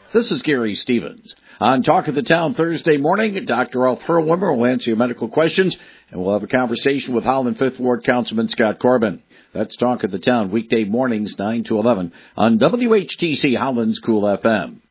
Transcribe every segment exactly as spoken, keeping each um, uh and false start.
This is Gary Stevens. On Talk of the Town Thursday morning, Doctor Ralph Perlwimmer will answer your medical questions, and we'll have a conversation with Holland Fifth Ward Councilman Scott Corbin. That's Talk of the Town, weekday mornings, nine to eleven, on W H T C Holland's Cool F M.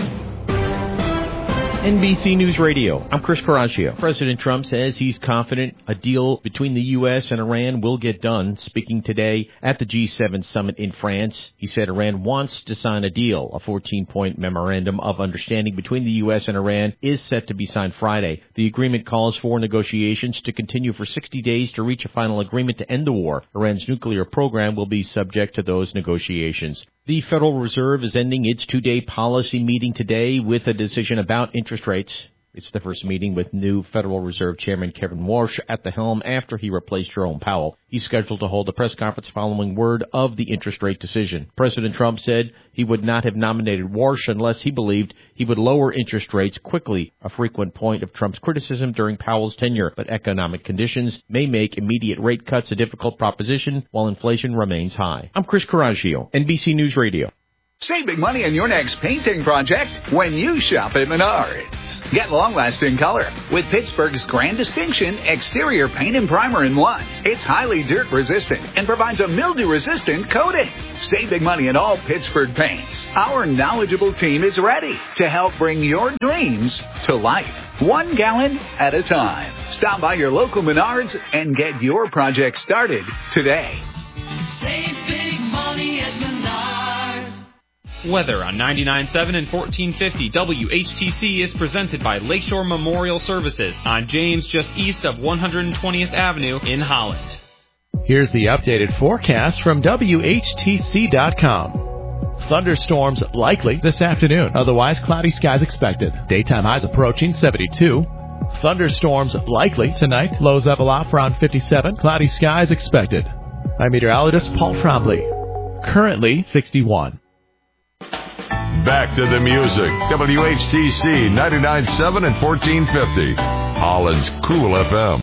N B C News Radio, I'm Chris Coraggio. President Trump says he's confident a deal between the U S and Iran will get done. Speaking today at the G seven summit in France, he said Iran wants to sign a deal. A fourteen-point memorandum of understanding between the U S and Iran is set to be signed Friday. The agreement calls for negotiations to continue for sixty days to reach a final agreement to end the war. Iran's nuclear program will be subject to those negotiations. The Federal Reserve is ending its two-day policy meeting today with a decision about interest rates. It's the first meeting with new Federal Reserve Chairman Kevin Warsh at the helm after he replaced Jerome Powell. He's scheduled to hold a press conference following word of the interest rate decision. President Trump said he would not have nominated Warsh unless he believed he would lower interest rates quickly, a frequent point of Trump's criticism during Powell's tenure. But economic conditions may make immediate rate cuts a difficult proposition while inflation remains high. I'm Chris Coraggio, N B C News Radio. Save big money on your next painting project when you shop at Menards. Get long-lasting color with Pittsburgh's Grand Distinction Exterior Paint and Primer in one. It's highly dirt-resistant and provides a mildew-resistant coating. Save big money in all Pittsburgh paints. Our knowledgeable team is ready to help bring your dreams to life, one gallon at a time. Stop by your local Menards and get your project started today. Save big money at Menards. Weather on ninety-nine point seven and fourteen fifty W H T C is presented by Lakeshore Memorial Services on James, just east of one hundred twentieth Avenue in Holland. Here's the updated forecast from W H T C dot com. Thunderstorms likely this afternoon. Otherwise, cloudy skies expected. Daytime highs approaching seventy-two. Thunderstorms likely tonight. Lows level off around fifty-seven. Cloudy skies expected. I'm meteorologist Paul Trombley. Currently sixty-one. Back to the music. W H T C ninety-nine point seven and fourteen fifty. Holland's Cool F M.